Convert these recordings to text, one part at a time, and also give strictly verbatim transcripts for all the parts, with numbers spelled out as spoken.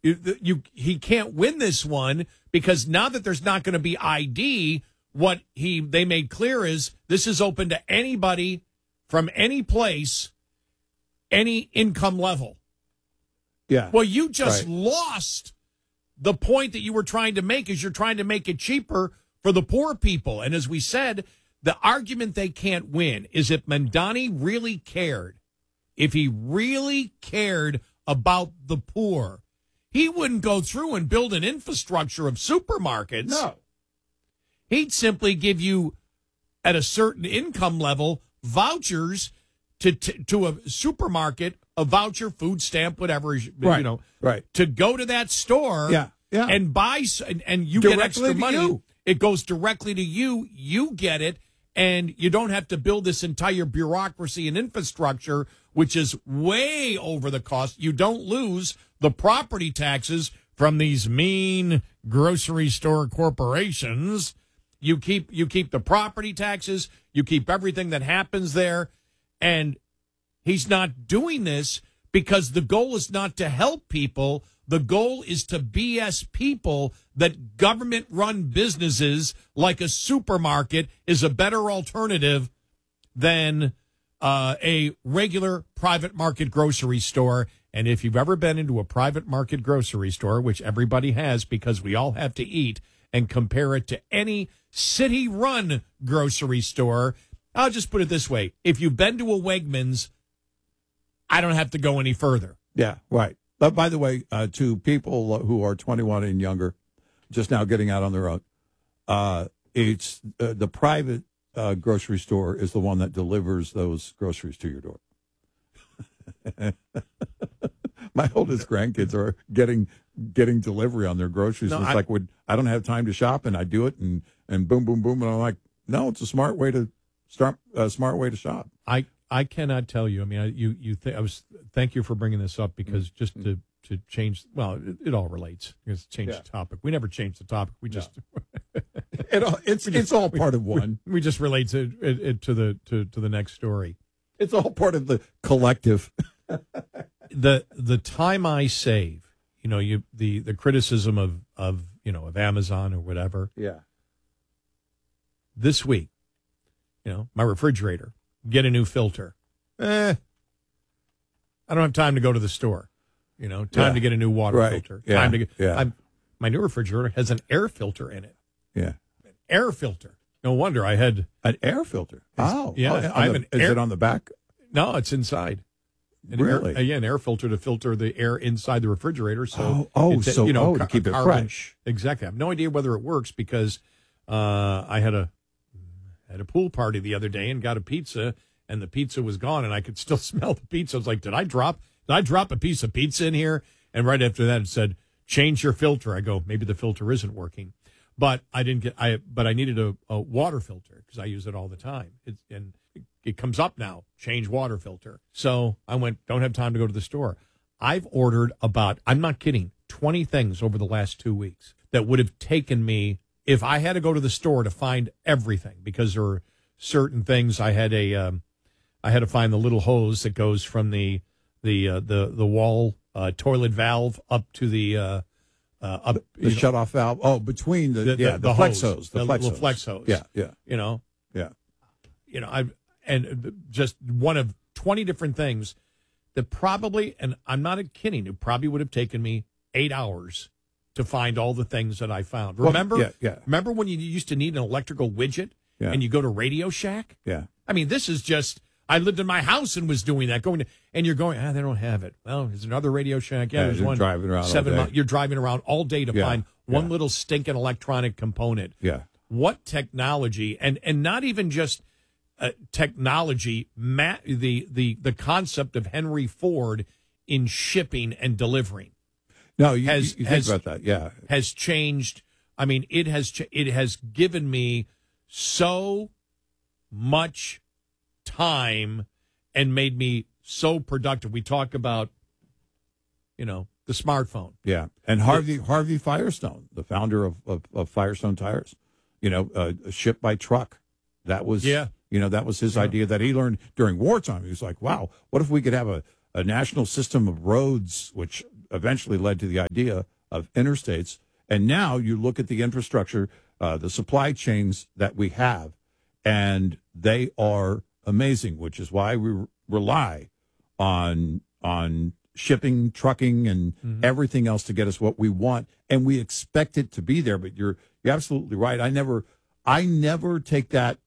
You, you he can't win this one because now that there's not going to be I D, what he they made clear is this is open to anybody from any place, any income level. Yeah. Well, you just right. lost the point that you were trying to make is you're trying to make it cheaper for the poor people. And as we said, the argument they can't win is if Mamdani really cared, if he really cared about the poor, he wouldn't go through and build an infrastructure of supermarkets. No. He'd simply give you, at a certain income level, vouchers to to, to a supermarket, a voucher, food stamp, whatever, right. you know, right. to go to that store yeah. Yeah. and buy, and, and you directly get extra to money. You. It goes directly to you. You get it, and you don't have to build this entire bureaucracy and infrastructure, which is way over the cost. You don't lose the property taxes from these mean grocery store corporations. You keep you keep the property taxes. You keep everything that happens there. And he's not doing this because the goal is not to help people. The goal is to B S people that government-run businesses like a supermarket is a better alternative than uh, a regular private market grocery store. And if you've ever been into a private market grocery store, which everybody has because we all have to eat, and compare it to any city-run grocery store, I'll just put it this way. If you've been to a Wegmans, I don't have to go any further. Yeah, right. But by the way, uh, to people who are twenty-one and younger, just now getting out on their own, uh, it's uh, the private uh, grocery store is the one that delivers those groceries to your door. My oldest grandkids are getting getting delivery on their groceries. No, and it's I, like, would I don't have time to shop, and I do it, and, and boom, boom, boom, and I'm like, no, it's a smart way to start. A smart way to shop. I I cannot tell you. I mean, I, you you th- I was thank you for bringing this up because just to to change. Well, it, it all relates. It's change Yeah. the topic. We never change the topic. We just no. it all, it's we just, it's all we, part of one. We, we just relate to it, it to the to to the next story. It's all part of the collective. the the time I save, you know, you the the criticism of of you know of Amazon or whatever. Yeah. This week, you know, my refrigerator, get a new filter. Eh, I don't have time to go to the store. You know, time Yeah. to get a new water Right. filter. Yeah. Time to get. Yeah. I'm, my new refrigerator has an air filter in it. Yeah. An air filter. No wonder I had An air filter. Oh, yeah, Oh, I on have the- an is air- it on the back? no. It's inside. An Really? Air, yeah, an air filter to filter the air inside the refrigerator. So, Oh, oh, it's a- so you know, oh, to ca- keep it carbon- fresh. Exactly. I have no idea whether it works because uh, I had a had a pool party the other day and got a pizza, and the pizza was gone, and I could still smell the pizza. I was like, did I drop? Did I drop a piece of pizza in here? And right after that, it said, change your filter. I go, maybe the filter isn't working, but I didn't get. I but I needed a, a water filter because I use it all the time. It's and it, it comes up now. Change water filter. So I went. Don't have time to go to the store. I've ordered about. I'm not kidding. twenty things over the last two weeks that would have taken me if I had to go to the store to find everything because there are certain things I had a. Um, I had to find the little hose that goes from the the uh, the the wall uh, toilet valve up to the uh, uh, up The you know, shut off valve. Oh, between the, the, yeah the, the, the flex hose, hose, the, the flex little hose. flex hose. Yeah, yeah, You know, yeah. you know, I've and just one of twenty different things that probably, and I'm not kidding, it probably would have taken me eight hours to find all the things that I found. Well, Remember? yeah, yeah. Remember when you used to need an electrical widget Yeah. and you go to Radio Shack? Yeah. I mean, this is just. I lived in my house and was doing that. Going to, and you're going, ah, they don't have it. Well, there's another Radio Shack. Yeah, Yeah, there's you're one. driving around all seven day. mi- You're driving around all day to Yeah, find one yeah. little stinking electronic component. Yeah. What technology, and and not even just uh, technology, ma- the the the concept of Henry Ford in shipping and delivering No, you, Has- you think has- about that. Yeah. has changed. I mean, it has ch- it has given me so much time and made me so productive. We talk about, you know, the smartphone. Yeah, and Harvey Harvey Firestone, the founder of, of, of Firestone Tires, you know, uh, shipped by truck. That was, Yeah. you know, that was his Yeah. idea that he learned during wartime. He was like, wow, what if we could have a, a national system of roads, which eventually led to the idea of interstates. And now you look at the infrastructure, uh, the supply chains that we have, and they are amazing, which is why we rely on on shipping, trucking, and mm-hmm. everything else to get us what we want, and we expect it to be there. But you're you're absolutely right. I never I never take that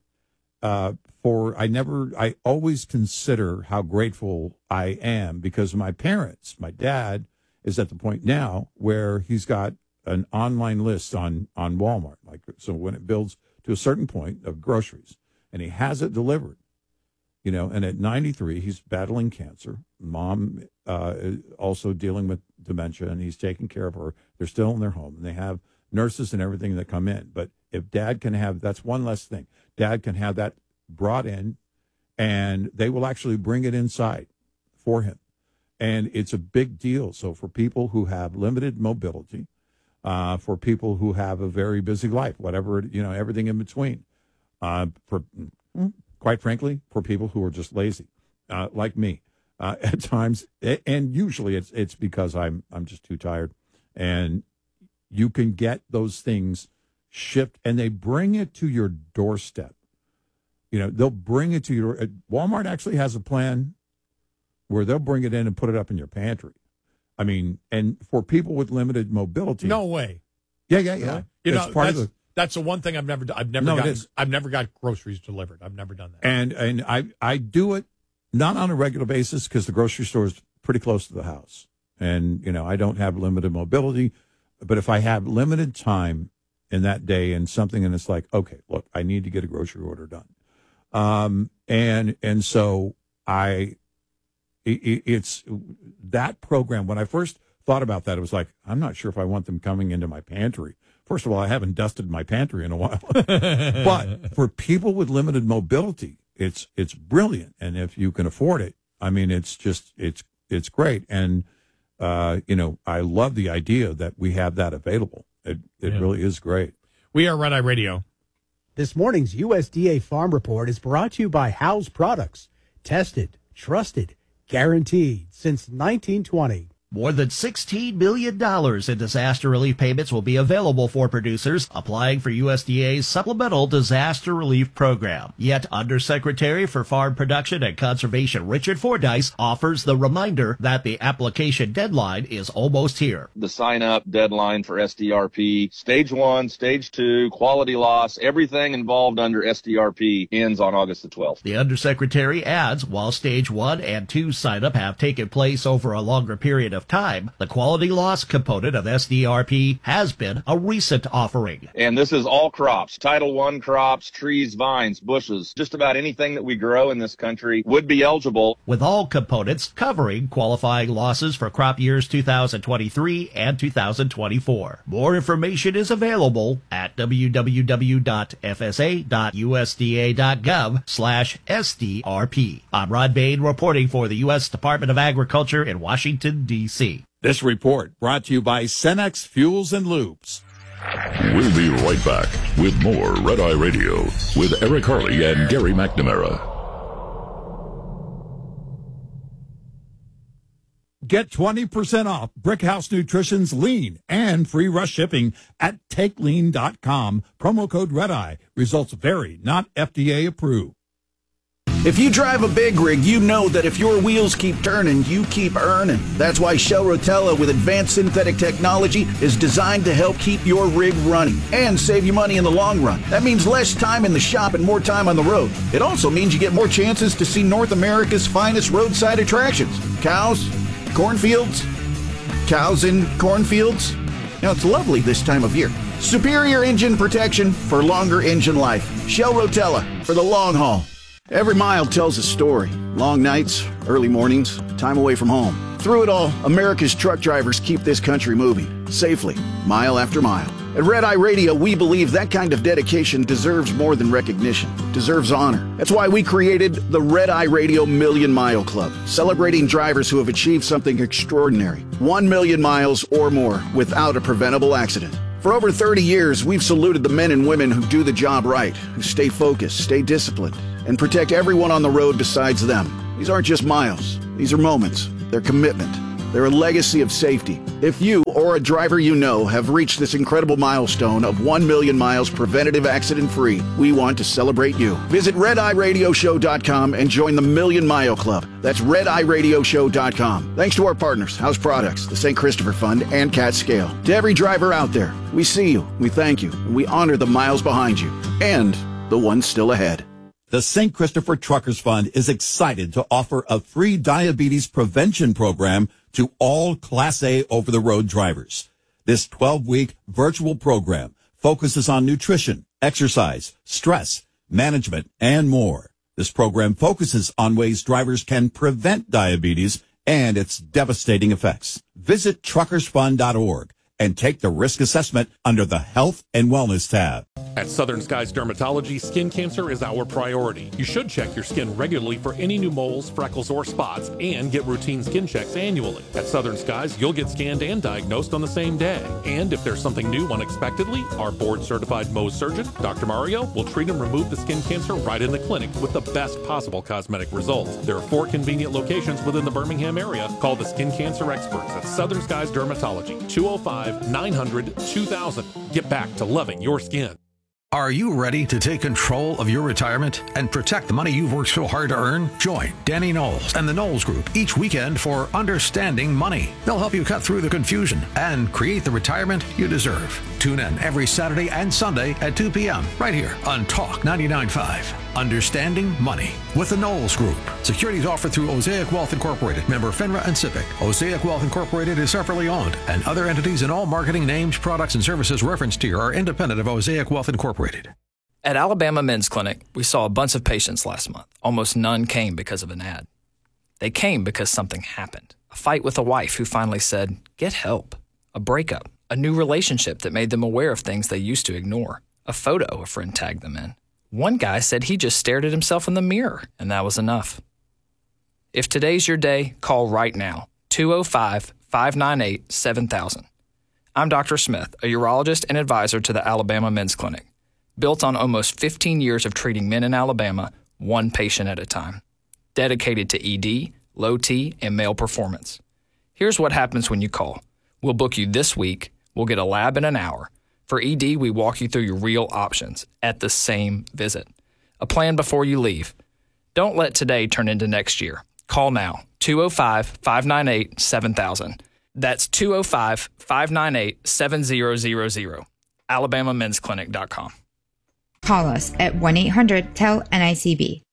uh, for I never I always consider how grateful I am, because my parents, my dad is at the point now where he's got an online list on on Walmart. Like, so when it builds to a certain point of groceries, and he has it delivered. You know, and at ninety-three, he's battling cancer. Mom uh, is also dealing with dementia, and he's taking care of her. They're still in their home, and they have nurses and everything that come in. But if Dad can have, that's one less thing. Dad can have that brought in, and they will actually bring it inside for him. And it's a big deal. So for people who have limited mobility, uh, for people who have a very busy life, whatever, you know, everything in between, uh, for... quite frankly, for people who are just lazy, uh, like me, uh, at times, and usually it's it's because I'm I'm just too tired, and you can get those things shipped, and they bring it to your doorstep. You know, they'll bring it to your. Walmart actually has a plan where they'll bring it in and put it up in your pantry. I mean, and for people with limited mobility, no way. Yeah, yeah, yeah. You it's know, part that's, of the. That's the one thing I've never done. I've never No, gotten, it is. I've never got groceries delivered. I've never done that. And and I I do it not on a regular basis because the grocery store is pretty close to the house. And, you know, I don't have limited mobility. But if I have limited time in that day and something, and it's like, okay, look, I need to get a grocery order done. Um, and and so I, it, it's that program. When I first thought about that, it was like, I'm not sure if I want them coming into my pantry. First of all, I haven't dusted my pantry in a while. But for people with limited mobility, it's it's brilliant. And if you can afford it, I mean, it's just, it's it's great. And, uh, you know, I love the idea that we have that available. It, it yeah. really is great. We are Red Eye Radio. This morning's U S D A Farm Report is brought to you by House Products. Tested, trusted, guaranteed since nineteen twenty. More than sixteen million dollars in disaster relief payments will be available for producers applying for U S D A's Supplemental Disaster Relief Program. Yet Undersecretary for Farm Production and Conservation Richard Fordyce offers the reminder that the application deadline is almost here. The sign-up deadline for S D R P, stage one, stage two, quality loss, everything involved under S D R P ends on August the twelfth. The Undersecretary adds, while stage one and two sign-up have taken place over a longer period of time, the quality loss component of S D R P has been a recent offering. And this is all crops, Title one crops, trees, vines, bushes, just about anything that we grow in this country would be eligible. With all components covering qualifying losses for crop years two thousand twenty-three and two thousand twenty-four. More information is available at w w w dot f s a dot u s d a dot gov slash S D R P. I'm Rod Bain reporting for the U S Department of Agriculture in Washington, D C This report brought to you by Cenex Fuels and Lubes. We'll be right back with more Red Eye Radio with Eric Harley and Gary McNamara. Get twenty percent off Brickhouse Nutrition's Lean and free rush shipping at take lean dot com. Promo code Red Eye. Results vary, not F D A approved. If you drive a big rig, you know that if your wheels keep turning, you keep earning. That's why Shell Rotella with advanced synthetic technology is designed to help keep your rig running and save you money in the long run. That means less time in the shop and more time on the road. It also means you get more chances to see North America's finest roadside attractions. Cows, cornfields, cows in cornfields. Now, it's lovely this time of year. Superior engine protection for longer engine life. Shell Rotella for the long haul. Every mile tells a story. Long nights, early mornings, time away from home. Through it all, America's truck drivers keep this country moving, safely, mile after mile. At Red Eye Radio, we believe that kind of dedication deserves more than recognition, deserves honor. That's why we created the Red Eye Radio Million Mile Club, celebrating drivers who have achieved something extraordinary. One million miles or more without a preventable accident. For over thirty years, we've saluted the men and women who do the job right, who stay focused, stay disciplined, and protect everyone on the road besides them. These aren't just miles. These are moments. They're commitment. They're a legacy of safety. If you or a driver you know have reached this incredible milestone of one million miles preventative accident-free, we want to celebrate you. Visit red eye radio show dot com and join the Million Mile Club. That's red eye radio show dot com. Thanks to our partners, House Products, the Saint Christopher Fund, and Cat Scale. To every driver out there, we see you, we thank you, and we honor the miles behind you and the ones still ahead. The Saint Christopher Truckers Fund is excited to offer a free diabetes prevention program to all Class A over-the-road drivers. This twelve-week virtual program focuses on nutrition, exercise, stress, management, and more. This program focuses on ways drivers can prevent diabetes and its devastating effects. Visit truckers fund dot org and take the risk assessment under the Health and Wellness tab. At Southern Skies Dermatology, skin cancer is our priority. You should check your skin regularly for any new moles, freckles, or spots, and get routine skin checks annually. At Southern Skies, you'll get scanned and diagnosed on the same day. And if there's something new unexpectedly, our board-certified Mohs surgeon, Doctor Mario, will treat and remove the skin cancer right in the clinic with the best possible cosmetic results. There are four convenient locations within the Birmingham area. Call the skin cancer experts at Southern Skies Dermatology, two oh five, nine hundred, two thousand. Get back to loving your skin. Are you ready to take control of your retirement and protect the money you've worked so hard to earn? Join Danny Knowles and the Knowles Group each weekend for Understanding Money. They'll help you cut through the confusion and create the retirement you deserve. Tune in every Saturday and Sunday at two p.m. right here on Talk ninety-nine point five. Understanding Money with the Knowles Group. Securities offered through Osaic Wealth Incorporated, member FINRA and SIPC. Osaic Wealth Incorporated is separately owned, and other entities and all marketing names, products, and services referenced here are independent of Osaic Wealth Incorporated. At Alabama Men's Clinic, we saw a bunch of patients last month. Almost none came because of an ad. They came because something happened. A fight with a wife who finally said, "Get help." A breakup. A new relationship that made them aware of things they used to ignore. A photo a friend tagged them in. One guy said he just stared at himself in the mirror, and that was enough. If today's your day, call right now, two oh five, five nine eight, seven thousand. I'm Doctor Smith, a urologist and advisor to the Alabama Men's Clinic, built on almost fifteen years of treating men in Alabama, one patient at a time, dedicated to E D, low T, and male performance. Here's what happens when you call. We'll book you this week. We'll get a lab in an hour. For E D, we walk you through your real options at the same visit. A plan before you leave. Don't let today turn into next year. Call now, two oh five, five nine eight, seven thousand. That's two oh five, five nine eight, seven thousand. alabama men's clinic dot com. Call us at one eight hundred T E L N I C B.